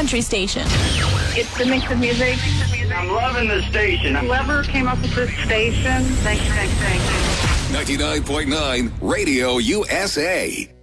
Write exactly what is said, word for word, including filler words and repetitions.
country station. It's the mix of music. I'm loving the station. Whoever came up with this station, thank you, thank you, thank you. ninety-nine point nine Radio U S A.